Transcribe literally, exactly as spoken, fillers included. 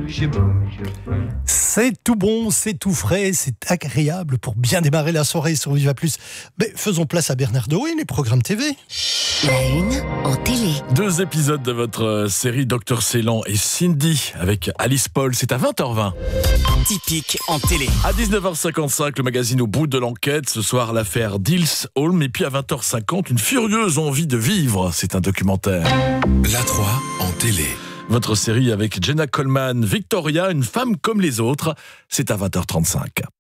C'est tout bon, c'est tout frais, c'est agréable pour bien démarrer la soirée sur Viva Plus. Mais faisons place à Bernardo et les programmes T V. La une en télé. Deux épisodes de votre série Docteur Ceylan et Cindy avec Alice Paul, c'est à vingt heures vingt. Typique en télé. À dix-neuf heures cinquante-cinq, le magazine Au bout de l'enquête. Ce soir, l'affaire Dils Holm. Et puis à vingt heures cinquante, une furieuse envie de vivre. C'est un documentaire. La trois en télé. Votre série avec Jenna Coleman, Victoria, une femme comme les autres. C'est à vingt heures trente-cinq.